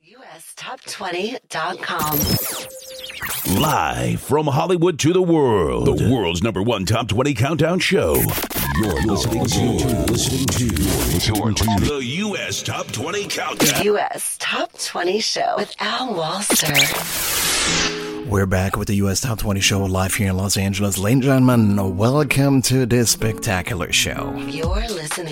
USTop20.com. Live from Hollywood to the world, the world's #1 Top 20 Countdown Show. You're listening to the US Top 20 Countdown. The US Top 20 Show with Al Walser. We're back with the US Top 20 Show live here in Los Angeles. Ladies and gentlemen, welcome to this spectacular show. You're listening